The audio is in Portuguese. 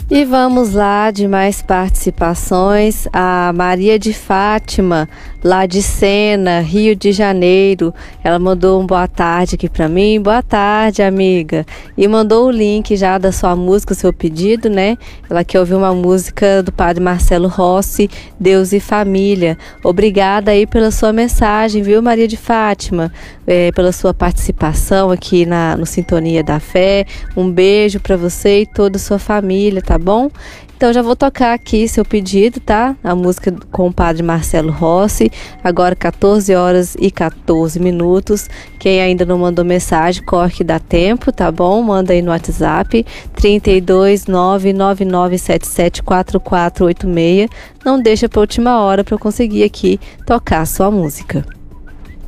E vamos lá de mais participações. A Maria de Fátima, lá de Sena, Rio de Janeiro. Ela mandou um boa tarde aqui para mim. Boa tarde, amiga. E mandou o link já da sua música, o seu pedido, né? Ela quer ouvir uma música do Padre Marcelo Rossi, Deus e Família. Obrigada aí pela sua mensagem, viu, Maria de Fátima? Pela sua participação aqui no Sintonia da Fé. Um beijo para você e toda a sua família, tá bom? Então já vou tocar aqui seu pedido, tá? A música com o Padre Marcelo Rossi, agora 14 horas e 14 minutos. Quem ainda não mandou mensagem, corre que dá tempo, tá bom? Manda aí no WhatsApp 32999774486. Não deixa para última hora para eu conseguir aqui tocar a sua música.